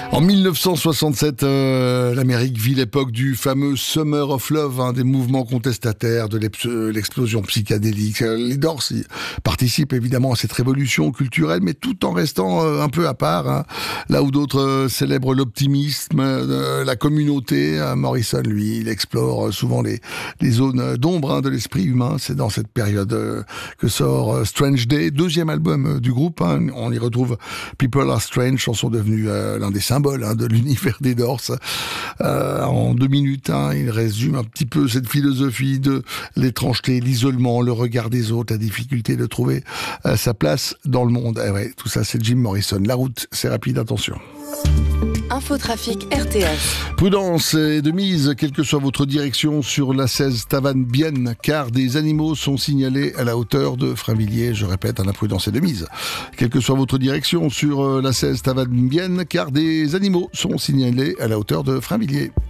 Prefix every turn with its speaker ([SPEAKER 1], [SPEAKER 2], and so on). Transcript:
[SPEAKER 1] En 1967, l'Amérique vit l'époque du fameux Summer of Love, des mouvements contestataires, de l'explosion psychédélique. Les Doors participent évidemment à cette révolution culturelle, mais tout en restant un peu à part. Là où d'autres célèbrent l'optimisme, la communauté, Morrison, lui, il explore souvent les zones d'ombre de l'esprit humain. C'est dans cette période que sort Strange Day, deuxième album du groupe. On y retrouve People Are Strange, chanson devenue l'un des symboles de l'univers des Doors. En 2 minutes, il résume un petit peu cette philosophie de l'étrangeté, l'isolement, le regard des autres, la difficulté de trouver sa place dans le monde. Ouais, tout ça, c'est Jim Morrison. La route, c'est rapide, attention.
[SPEAKER 2] Infotrafic RTS.
[SPEAKER 1] Prudence est de mise, quelle que soit votre direction, sur l'A16 Tavannes-Bienne, car des animaux sont signalés à la hauteur de Frainvilliers. Je répète, la prudence est de mise. Quelle que soit votre direction sur l'A16 Tavannes-Bienne, car des animaux sont signalés à la hauteur de Frainvilliers.